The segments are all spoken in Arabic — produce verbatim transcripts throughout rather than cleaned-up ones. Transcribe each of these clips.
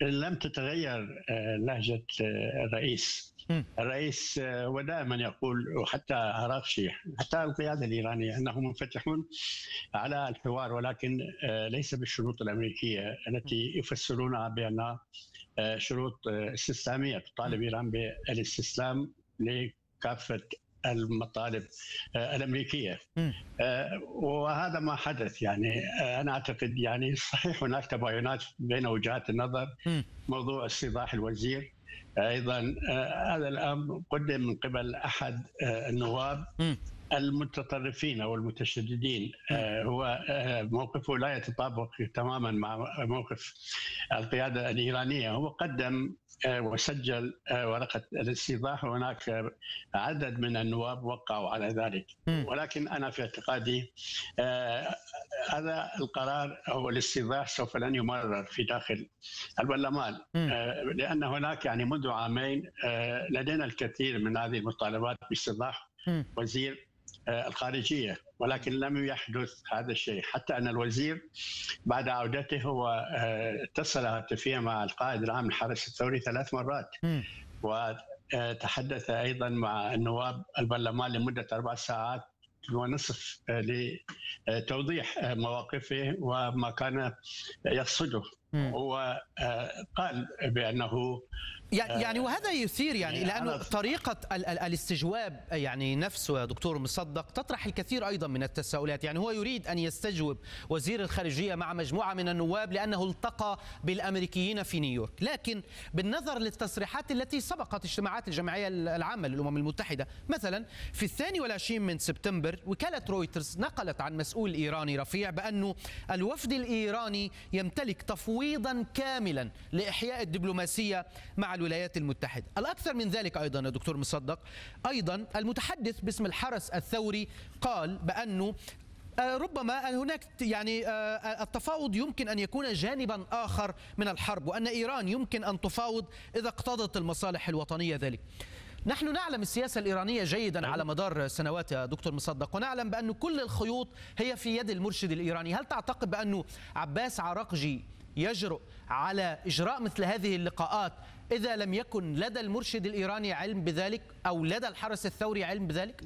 لم تتغير لهجة الرئيس. إمم. الرئيس ودائما يقول، وحتى عراقشي حتى القيادة الإيرانية، أنهم منفتحون على الحوار، ولكن ليس بالشروط الأمريكية التي يفسرونها بأنها شروط استسلامية تطالب إيران بالاستسلام لكافة المطالب الأمريكية. إمم. وهذا ما حدث. يعني أنا أعتقد يعني صحيح هناك تباينات بين وجهات النظر. إمم. موضوع استيضاح الوزير أيضا هذا الأمر قدم من قبل أحد النواب إمم. المتطرفين أو المتشددين. هو موقفه لا يتطابق تماما مع موقف القيادة الإيرانية. هو قدم وسجل ورقة الاستيضاح، وهناك عدد من النواب وقعوا على ذلك. ولكن أنا في اعتقادي هذا القرار أو الاستيضاح سوف لن يمرر في داخل البرلمان، لأن هناك يعني منذ عامين لدينا الكثير من هذه المطالبات باستيضاح وزير الخارجية، ولكن لم يحدث هذا الشيء. حتى أن الوزير بعد عودته هو اتصل هاتفيا مع القائد العام للحرس الثوري ثلاث مرات، وتحدث أيضا مع النواب البرلمان لمدة أربع ساعات ونصف لتوضيح مواقفه وما كان يقصده. هو قال بأنه يعني وهذا يثير يعني لأنه طريقة الاستجواب يعني نفسه يا دكتور مصدق تطرح الكثير أيضا من التساؤلات. يعني هو يريد أن يستجوب وزير الخارجية مع مجموعة من النواب لأنه التقى بالأمريكيين في نيويورك، لكن بالنظر للتصريحات التي سبقت اجتماعات الجمعية العامة للأمم المتحدة، مثلا في الثاني والعشرين من سبتمبر وكالة رويترز نقلت عن مسؤول إيراني رفيع بأنه الوفد الإيراني يمتلك تفويضا كاملا لإحياء الدبلوماسية مع الولايات المتحدة. الأكثر من ذلك أيضا يا دكتور مصدق، أيضا المتحدث باسم الحرس الثوري قال بأنه ربما هناك يعني التفاوض يمكن أن يكون جانبا آخر من الحرب، وأن إيران يمكن أن تفاوض إذا اقتضت المصالح الوطنية ذلك. نحن نعلم السياسة الإيرانية جيدا على مدار سنوات يا دكتور مصدق، ونعلم بأن كل الخيوط هي في يد المرشد الإيراني. هل تعتقد بأنه عباس عراقجي يجرؤ على إجراء مثل هذه اللقاءات إذا لم يكن لدى المرشد الإيراني علم بذلك أو لدى الحرس الثوري علم بذلك؟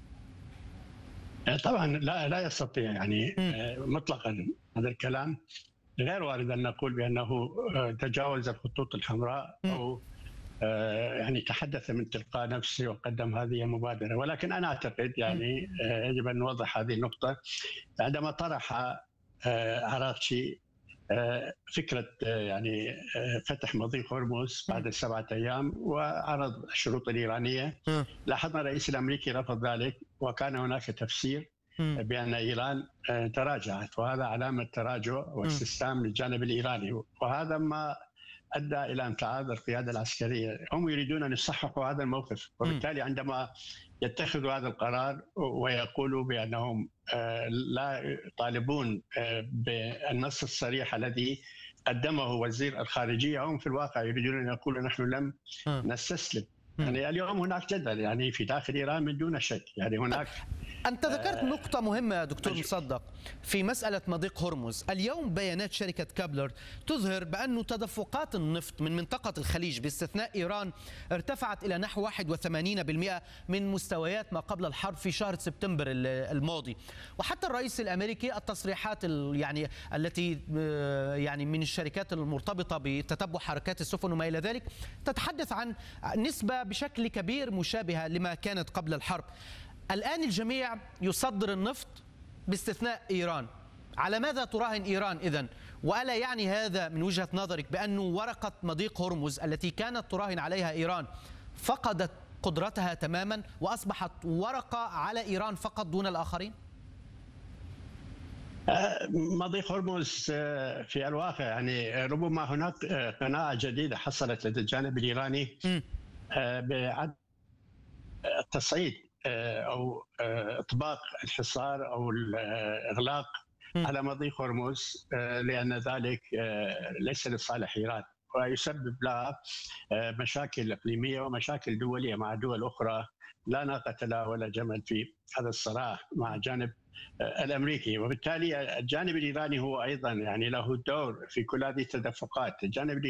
طبعا لا لا يستطيع يعني م. مطلقا. هذا الكلام غير وارد أن نقول بأنه تجاوز الخطوط الحمراء أو يعني تحدث من تلقاء نفسه وقدم هذه المبادرة. ولكن أنا أعتقد يعني يجب أن نوضح هذه النقطة. عندما طرح عراقشي فكرة يعني فتح مضيق هرمز بعد سبعة أيام وعرض الشروط الإيرانية، لاحظنا الرئيس الأمريكي رفض ذلك، وكان هناك تفسير بأن إيران تراجعت، وهذا علامة تراجع واستسلام للجانب الإيراني، وهذا ما أدى إلى امتعاض القيادة العسكرية. هم يريدون أن يصححوا هذا الموقف، وبالتالي عندما يتخذوا هذا القرار ويقولوا بأنهم لا يطالبون بالنص الصريح الذي قدمه وزير الخارجية، هم في الواقع يريدون أن يقولوا نحن لم نستسلم. يعني اليوم هناك جدل يعني في داخل إيران من دون شك. يعني هناك أنت ذكرت نقطة مهمة يا دكتور مصدق في مسألة مضيق هرمز. اليوم بيانات شركة كابلر تظهر بأن تدفقات النفط من منطقة الخليج باستثناء إيران ارتفعت إلى نحو واحد وثمانين بالمئة من مستويات ما قبل الحرب في شهر سبتمبر الماضي. وحتى الرئيس الأمريكي التصريحات يعني التي يعني من الشركات المرتبطة بتتبع حركات السفن وما إلى ذلك تتحدث عن نسبة بشكل كبير مشابهة لما كانت قبل الحرب. الآن الجميع يصدر النفط باستثناء إيران. على ماذا تراهن إيران إذن؟ وألا يعني هذا من وجهة نظرك بأن ورقة مضيق هرمز التي كانت تراهن عليها إيران فقدت قدرتها تماما وأصبحت ورقة على إيران فقط دون الآخرين؟ مضيق هرمز في الواقع يعني ربما هناك قناعة جديدة حصلت لدى الجانب الإيراني بعد التصعيد أو إطباق الحصار أو الإغلاق على مضيق هرمز، لأن ذلك ليس لصالح إيران ويسبب لها مشاكل إقليمية ومشاكل دولية مع دول أخرى لا ناقة لها ولا جمل في هذا الصراع مع الجانب الأمريكي. وبالتالي الجانب الإيراني هو أيضا يعني له دور في كل هذه التدفقات. الجانب